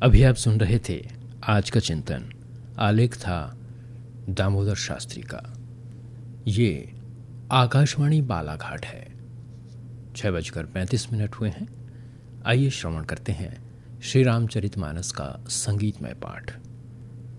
अभी आप सुन रहे थे आज का चिंतन। आलेख था दामोदर शास्त्री का। ये आकाशवाणी बालाघाट है। 6:35 हुए हैं। आइए श्रवण करते हैं श्री रामचरितमानस का संगीतमय पाठ।